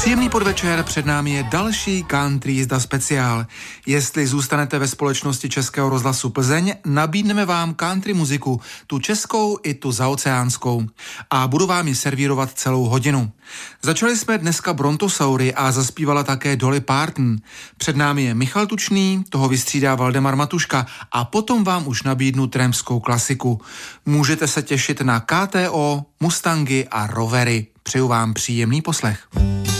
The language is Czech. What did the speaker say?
Příjemný podvečer, před námi je další country jízda speciál. Jestli zůstanete ve společnosti Českého rozhlasu Plzeň, nabídneme vám country muziku, tu českou i tu zaoceánskou. A budu vám ji servírovat celou hodinu. Začali jsme dneska Brontosaury a zaspívala také Dolly Parton. Před námi je Michal Tučný, toho vystřídá Valdemar Matuška a potom vám už nabídnu trampskou klasiku. Můžete se těšit na KTO, Mustangy a Rovery. Přeju vám příjemný poslech.